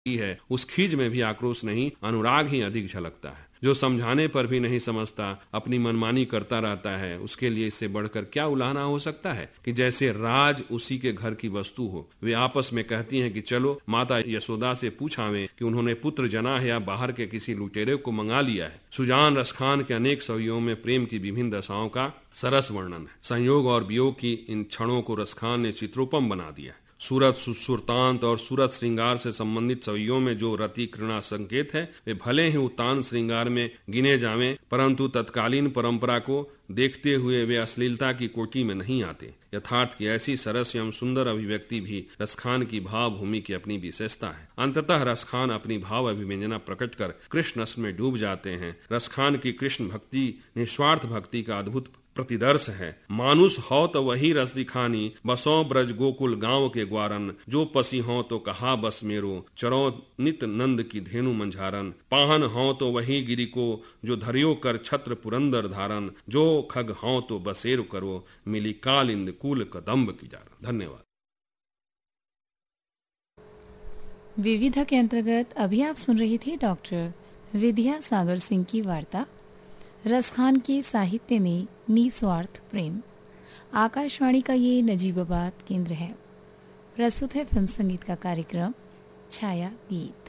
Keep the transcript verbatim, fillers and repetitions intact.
है, उस खीज में भी आक्रोश नहीं, अनुराग ही अधिक झलकता है। जो समझाने पर भी नहीं समझता, अपनी मनमानी करता रहता है, उसके लिए इससे बढ़कर क्या उलाहना हो सकता है कि जैसे राज उसी के घर की वस्तु हो। वे आपस में कहती हैं कि चलो माता यशोदा से पूछावें कि उन्होंने पुत्र जना है या बाहर के किसी लुटेरे को मंगा लिया है। सुजान रसखान के अनेक सवियों में प्रेम की विभिन्न दशाओं का सरस वर्णन है। संयोग और वियोग की इन क्षणों को रसखान ने चित्रोपम बना दिया। सूरत सुरतांत और सूरत श्रृंगार से संबंधित सवियों में जो रति कृणा संकेत है, वे भले ही उत्तान श्रृंगार में गिने जावें, परंतु तत्कालीन परंपरा को देखते हुए वे अश्लीलता की कोटि में नहीं आते। यथार्थ की ऐसी सरस एवं सुंदर अभिव्यक्ति भी रसखान की भाव भूमि की अपनी विशेषता है। अंततः रसखान अपनी भाव अभिव्यंजना प्रकट कर कृष्ण रस में डूब जाते हैं। रसखान की कृष्ण भक्ति निस्वार्थ भक्ति का अद्भुत प्रतिदर्श है। मानुष हो तो वही रस दिखानी, बसों ब्रज गोकुल गांव के ग्वारन, जो पसी हो तो कहा बस मेरो, चरो नित नंद की धेनु मंझारन, पाहन हो तो वही गिरी को, जो धरियो कर छत्र पुरंदर धारन, जो खग हो तो बसेर करो, मिली कालिंद कुल कदम्ब की जारन। धन्यवाद। विविधा के अंतर्गत अभी आप सुन रही थी डॉक्टर विद्या सागर सिंह की वार्ता रसखान के साहित्य में निस्वार्थ प्रेम। आकाशवाणी का ये नजीबाबाद केंद्र है। प्रस्तुत है फिल्म संगीत का कार्यक्रम छाया गीत।